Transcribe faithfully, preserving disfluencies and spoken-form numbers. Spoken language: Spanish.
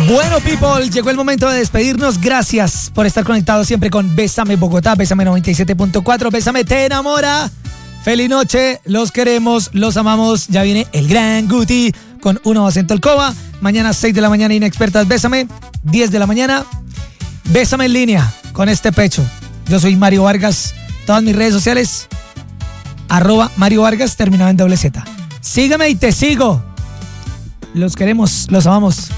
Bueno, people, llegó el momento de despedirnos. Gracias por estar conectados siempre con Bésame Bogotá, Bésame noventa y siete punto cuatro, Bésame te enamora. Feliz noche, los queremos, los amamos. Ya viene el gran Guti con uno acento Alcoba. Mañana seis de la mañana, Inexpertas Bésame. diez de la mañana, Bésame en línea con este pecho. Yo soy Mario Vargas. Todas mis redes sociales, arroba Mario Vargas, terminado en doble Z. Sígueme y te sigo. Los queremos, los amamos.